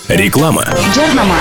Реклама. Жарнама.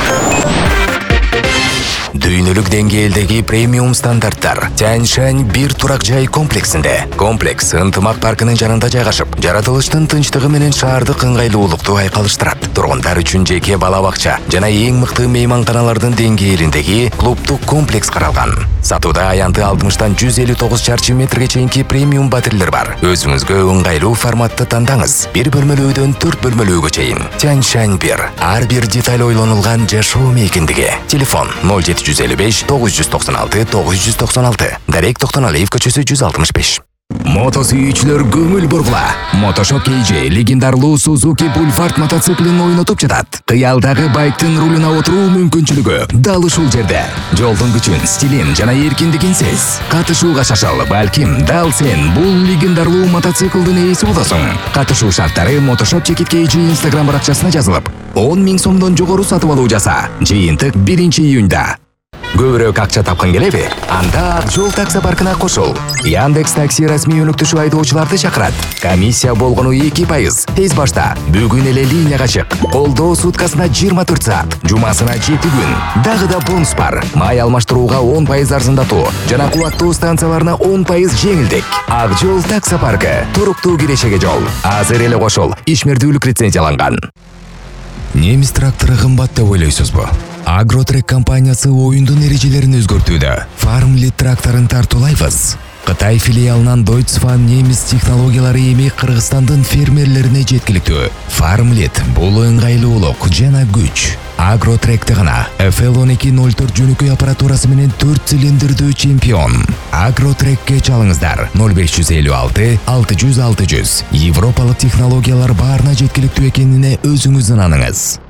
Дүйнөлүк деңгээлдеги премиум стандарттар Тянь-Шань бир турак жай комплексинде. Комплекс ынтымак паркынын жанында жайгашып, жаратылыштын тынчтыгы менен шаардык ыңгайлуулукту айкалыштырат. Тургундар үчүн жеке бала бакча жана эң мыкты мейманканалардын деңгээлиндеги клубдук комплекс каралган. Сатууда аянты 60-тан 159 чарчы метрге чейинки премиум батирлер бар. Өзүңүзгө ыңгайлуу форматты тандаңыз. Бир бөлмөлүүдөн 4 бөлмөлүүгө чейин. Тянь-Шань 1. Ар бир деталь ойлонулган жашоо мейкиндиги. Телефон 0755 996 996. Дарек Токтоналиев көчөсү 165. Мото сүйүүчүлөр көңүл бургула. Мотошоп KJ легендарлуу Suzuki Boulevard мотоциклин ойнотуп жатат. Кыялдагы байктын рулуна отуруу мүмкүнчүлүгү дал ушул жерде. Жолдун күчүн, стилин жана эркиндигин сез. Катышууга шашал, балким дал сен бул легендарлуу мотоциклдин ээси болосуң. Катышуу шарттары Мотошоп KJ Instagram баракчасына жазылып, 10 000 сомдон жогору сатып алуу жаса. Жыйынтык 1-июнда. Көбүрөөк акча тапкың келеби? Анда Жол такси паркына кошул. Яндекс Такси расмий өнүктүшү айдоочуларды чакырат. Комиссия болгону 2%. Тез башта. Бүгүн эле линияга чык. Колдоо суткасына 24 саат, жумасына 7 күн. Дагы да бонус бар. Май алмаштырууга 10% арзандатуу жана кубаттуу станцияларына 10% жеңилдик. Ак Жол такси паркы. Туруктуу кирешеге жол. Азыр эле кошул. Ишмердүүлүк лицензияланган. Немис трактору кымбат деп ойлойсузбу? Агротрек компаниясы оюндун эрежелерин өзгөртүүдө. Farmlit тракторун тартуулайбыз. Кытай филиалынан Deutsche немис технологиялары эми Кыргызстандын фермерлерине жеткиликтүү. Farmlit бул ыңгайлуулук жана күч. Агротректе гана FL1204 жөнөкөй аппаратурасы менен 4 цилиндрдүү чемпион. Агротрекке чалыңыздар 0556 600 600. Европалык технологиялар баарына жеткиликтүү экенине өзүңүз ынаныңыз.